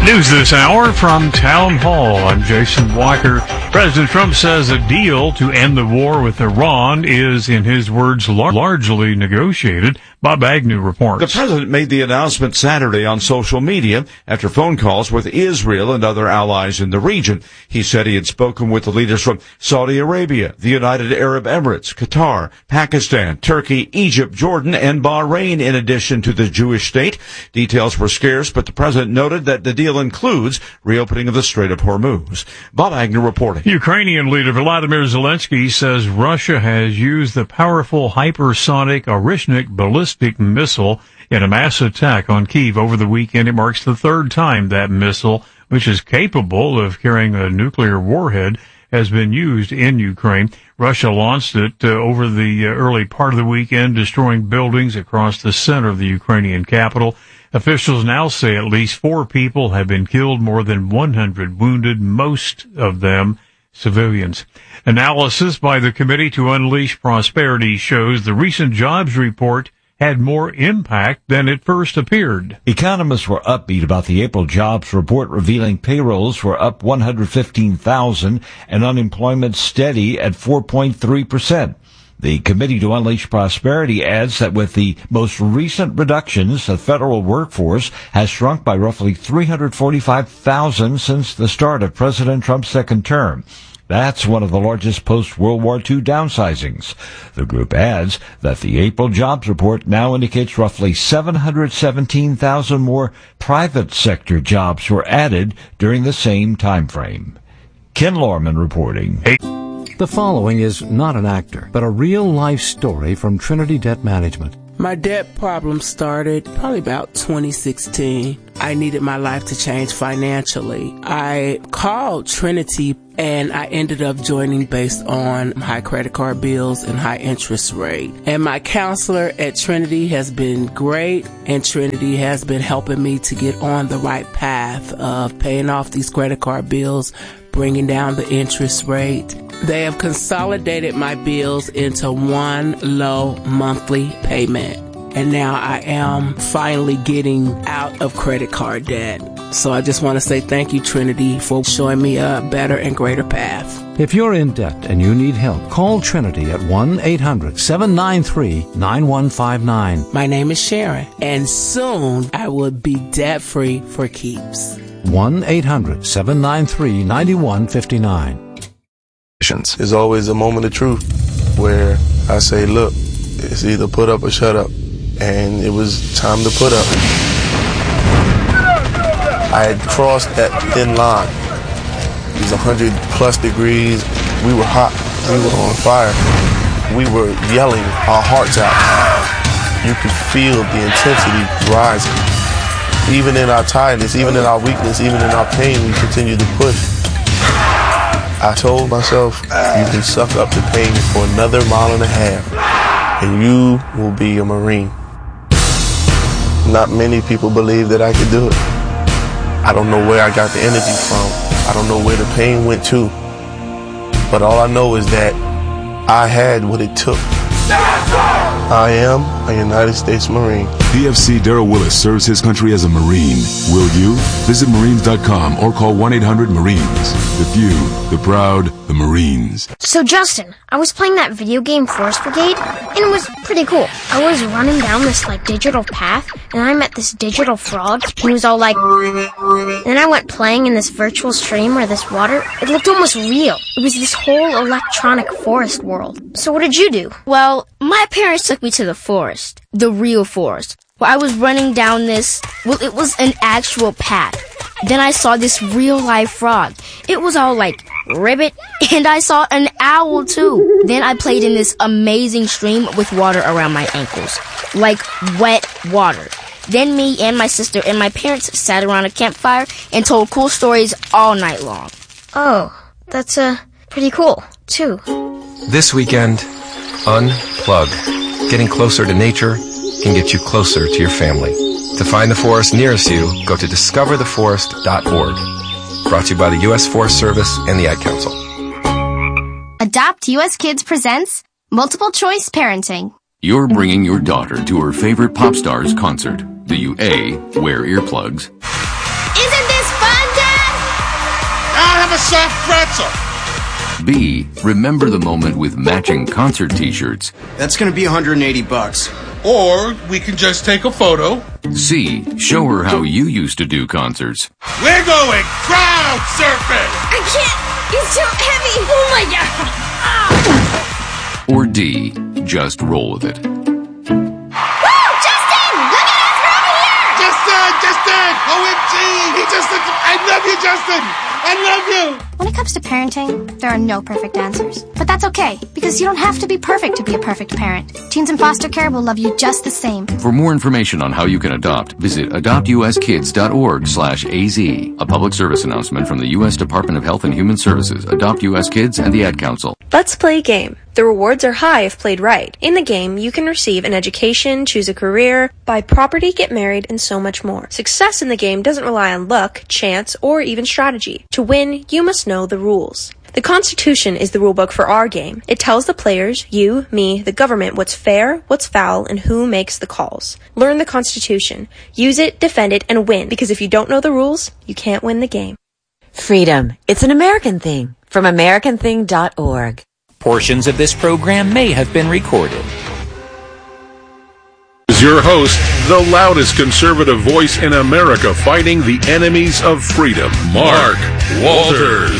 News this hour from Town Hall. I'm Jason Walker. President Trump says a deal to end the war with Iran is, in his words, largely negotiated. Bob Agnew reports. The president made the announcement Saturday on social media after phone calls with Israel and other allies in the region. He said he had spoken with the leaders from Saudi Arabia, the United Arab Emirates, Qatar, Pakistan, Turkey, Egypt, Jordan, and Bahrain, in addition to the Jewish state. Details were scarce, but the president noted that the deal includes reopening of the Strait of Hormuz. Bob Agnew reporting. Ukrainian leader Volodymyr Zelensky says Russia has used the powerful hypersonic Orishnik ballistic missile in a mass attack on Kyiv over the weekend. It marks the third time that missile, which is capable of carrying a nuclear warhead, has been used in Ukraine. Russia launched it over the early part of the weekend, destroying buildings across the center of the Ukrainian capital. Officials now say at least 4 people have been killed, more than 100 wounded, most of them civilians. Analysis by the Committee to Unleash Prosperity shows the recent jobs report had more impact than it first appeared. Economists were upbeat about the April jobs report, revealing payrolls were up 115,000 and unemployment steady at 4.3%. The Committee to Unleash Prosperity adds that with the most recent reductions, the federal workforce has shrunk by roughly 345,000 since the start of President Trump's second term. That's one of the largest post-World War II downsizings. The group adds that the April jobs report now indicates roughly 717,000 more private sector jobs were added during the same time frame. Ken Lorman reporting. The following is not an actor, but a real-life story from Trinity Debt Management. My debt problem started probably about 2016. I needed my life to change financially. I called Trinity and I ended up joining based on high credit card bills and high interest rate. And my counselor at Trinity has been great, and Trinity has been helping me to get on the right path of paying off these credit card bills, bringing down the interest rate. They have consolidated my bills into one low monthly payment. And now I am finally getting out of credit card debt. So I just want to say thank you, Trinity, for showing me a better and greater path. If you're in debt and you need help, call Trinity at 1-800-793-9159. My name is Sharon, and soon I will be debt-free for keeps. 1-800-793-9159. There's always a moment of truth where I say, look, it's either put up or shut up. And it was time to put up. I had crossed that thin line. It was 100 plus degrees. We were hot. We were on fire. We were yelling our hearts out. You could feel the intensity rising. Even in our tiredness, even in our weakness, even in our pain, we continued to push. I told myself, you can suck up the pain for another mile and a half, and you will be a Marine. Not many people believe that I could do it. I don't know where I got the energy from. I don't know where the pain went to. But all I know is that I had what it took. I am a United States Marine. PFC Darrell Willis serves his country as a Marine. Will you? Visit Marines.com or call 1-800-MARINES. The few, the proud, the Marines. So Justin, I was playing that video game Forest Brigade, and it was pretty cool. I was running down this digital path, and I met this digital frog, and he was all like... Then I went playing in this virtual stream where this water, it looked almost real. It was this whole electronic forest world. So what did you do? Well, my parents took me to the forest, the real forest, where I was running down this, it was an actual path. Then I saw this real-life frog. It was all like ribbit, and I saw an owl too. Then I played in this amazing stream with water around my ankles, like wet water. Then me and my sister and my parents sat around a campfire and told cool stories all night long. Oh, that's pretty cool, too. This weekend, unplug. Getting closer to nature can get you closer to your family. To find the forest nearest you, go to discovertheforest.org. Brought to you by the U.S. Forest Service and the Ad Council. Adopt U.S. Kids presents Multiple Choice Parenting. You're bringing your daughter to her favorite pop star's concert. Do you A, wear earplugs? Isn't this soft pretzel. B. Remember the moment with matching concert t-shirts. That's going to be $180. Or we can just take a photo. C. Show her how you used to do concerts. We're going crowd surfing. I can't. It's too heavy. Oh my God. Or D. Just roll with it. OMG! I love you, Justin! I love you! When it comes to parenting, there are no perfect answers. But that's okay, because you don't have to be perfect to be a perfect parent. Teens in foster care will love you just the same. For more information on how you can adopt, visit adoptuskids.org/AZ. A public service announcement from the U.S. Department of Health and Human Services, Adopt U.S. Kids, and the Ad Council. Let's play a game. The rewards are high if played right. In the game, you can receive an education, choose a career, buy property, get married, and so much more. Success in the game doesn't rely on luck, chance, or even strategy. To win, you must know the rules. The Constitution is the rulebook for our game. It tells the players, you, me, the government, what's fair, what's foul, and who makes the calls. Learn the Constitution. Use it, defend it, and win, because if you don't know the rules, you can't win the game. Freedom. It's an American thing. From AmericanThing.org. Portions of this program may have been recorded. Is your host, the loudest conservative voice in America fighting the enemies of freedom, Mark Walters.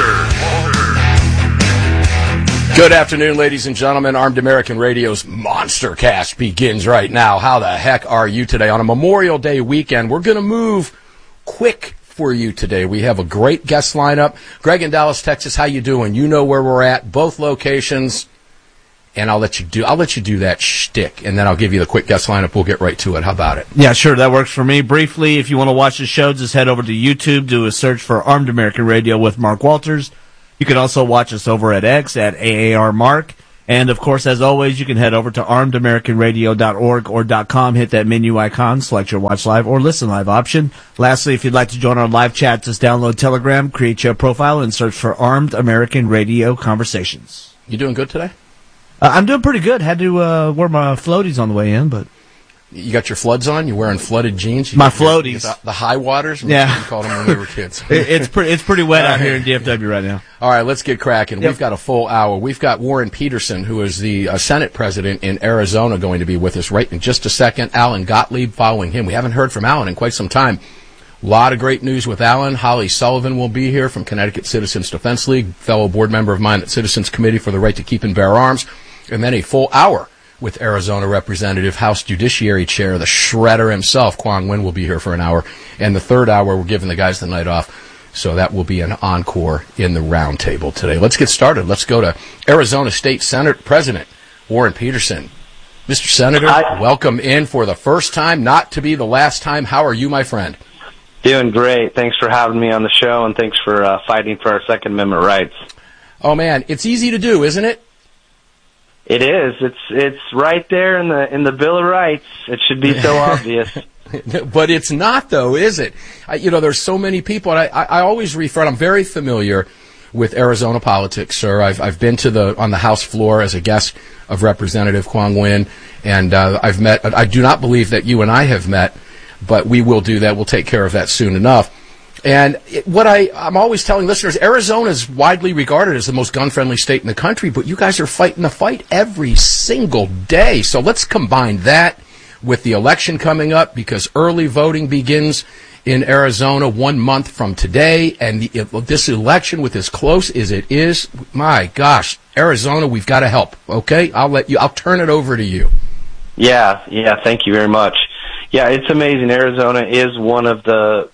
Good afternoon, ladies and gentlemen. Armed American Radio's Monster Cast begins right now. How the heck are you today? On a Memorial Day weekend, we're going to move quick for you today. We have a great guest lineup. Greg in Dallas, Texas, how you doing? You know where we're at, both locations, and I'll let you do that shtick, and then I'll give you the quick guest lineup. We'll get right to it. How about it? Yeah, sure. That works for me. Briefly, if you want to watch the show, just head over to YouTube, do a search for Armed American Radio with Mark Walters. You can also watch us over at X at AAR Mark. And, of course, as always, you can head over to armedamericanradio.org or .com, hit that menu icon, select your watch live or listen live option. Lastly, if you'd like to join our live chat, just download Telegram, create your profile, and search for Armed American Radio Conversations. You doing good today? I'm doing pretty good. Had to wear my floaties on the way in, but... You got your floods on? You wearing flooded jeans? My floaties. The high waters? Yeah. We called them when we were kids. It's pretty wet out here in DFW right now. All right, let's get cracking. Yep. We've got a full hour. We've got Warren Peterson, who is the Senate president in Arizona, going to be with us right in just a second. Alan Gottlieb following him. We haven't heard from Alan in quite some time. A lot of great news with Alan. Holly Sullivan will be here from Connecticut Citizens Defense League, fellow board member of mine at Citizens Committee for the Right to Keep and Bear Arms. And then a full hour with Arizona Representative, House Judiciary Chair, the shredder himself, Quang Nguyen, will be here for an hour. And the third hour, we're giving the guys the night off. So that will be an encore in the roundtable today. Let's get started. Let's go to Arizona State Senate President Warren Peterson. Mr. Senator, welcome in for the first time, not to be the last time. How are you, my friend? Doing great. Thanks for having me on the show, and thanks for fighting for our Second Amendment rights. Oh, man, it's easy to do, isn't it? It is. It's right there in the Bill of Rights. It should be so obvious. But it's not, though, is it? There's so many people, and I always refer. I'm very familiar with Arizona politics, sir. I've been on the House floor as a guest of Representative Quang Nguyen, and I've met. I do not believe that you and I have met, but we will do that. We'll take care of that soon enough. And what I'm always telling listeners, Arizona is widely regarded as the most gun-friendly state in the country, but you guys are fighting the fight every single day. So let's combine that with the election coming up, because early voting begins in Arizona 1 month from today, and this election, with as close as it is, my gosh, Arizona, we've got to help. Okay, I'll turn it over to you. Yeah. Thank you very much. Yeah, it's amazing. Arizona is one of the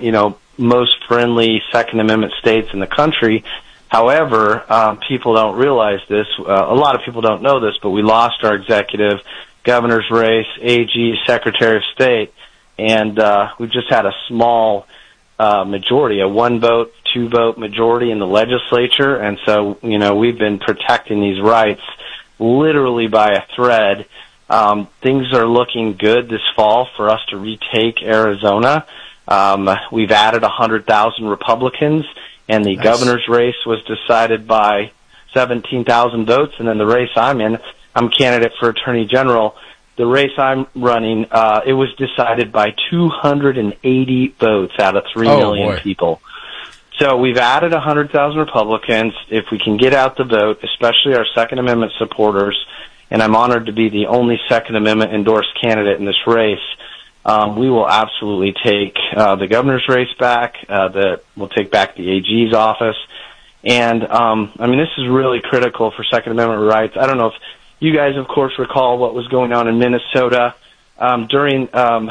most friendly Second Amendment states in the country. However, people don't realize this. A lot of people don't know this, but we lost our executive, governor's race, AG, Secretary of State, and we've just had a small majority, a 1-vote, 2-vote majority in the legislature, and so, we've been protecting these rights literally by a thread. Things are looking good this fall for us to retake Arizona. We've added 100,000 Republicans, and the governor's race was decided by 17,000 votes, and then the race I'm in, I'm candidate for Attorney General. The race I'm running, it was decided by 280 votes out of 3 million people. So we've added 100,000 Republicans. If we can get out the vote, especially our Second Amendment supporters, and I'm honored to be the only Second Amendment endorsed candidate in this race, we will absolutely take the governor's race back. We'll take back the AG's office. And, this is really critical for Second Amendment rights. I don't know if you guys, of course, recall what was going on in Minnesota during,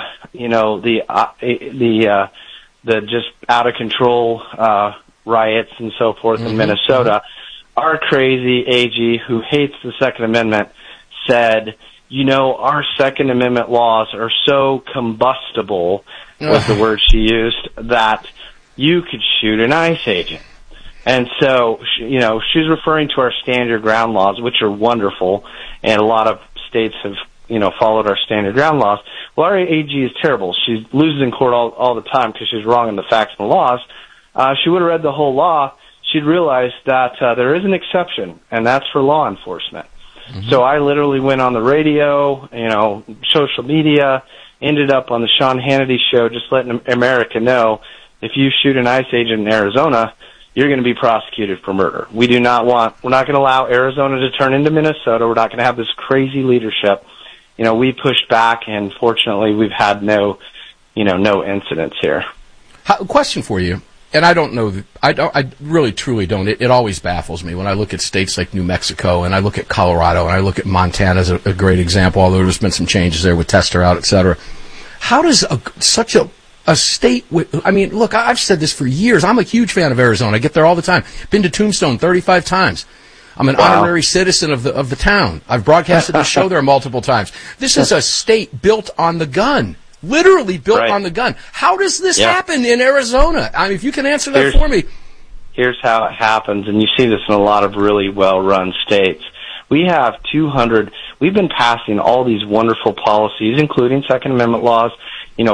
the just out of control riots and so forth in Minnesota. Our crazy AG, who hates the Second Amendment, said, our Second Amendment laws are so combustible, was the word she used, that you could shoot an ICE agent. And so, she's referring to our stand your ground laws, which are wonderful, and a lot of states have, followed our stand your ground laws. Well, our AG is terrible. She loses in court all the time because she's wrong in the facts and the laws. She would have read the whole law. She'd realize that there is an exception, and that's for law enforcement. So I literally went on the radio, social media, ended up on the Sean Hannity show, just letting America know, if you shoot an ICE agent in Arizona, you're going to be prosecuted for murder. We're not going to allow Arizona to turn into Minnesota. We're not going to have this crazy leadership. We pushed back, and fortunately, we've had no incidents here. Question for you, and I don't know, I really truly don't. It always baffles me when I look at states like New Mexico, and I look at Colorado, and I look at Montana as a great example, although there's been some changes there with tester out, et cetera. How does such a state look, I've said this for years. I'm a huge fan of Arizona. I get there all the time. Been to Tombstone 35 times. I'm an honorary citizen of the town. I've broadcasted the show there multiple times. This is a state built on the gun. Literally built on the gun. How does this happen in Arizona? If you can answer that for me. Here's how it happens, and you see this in a lot of really well-run states. We have we've been passing all these wonderful policies, including Second Amendment laws,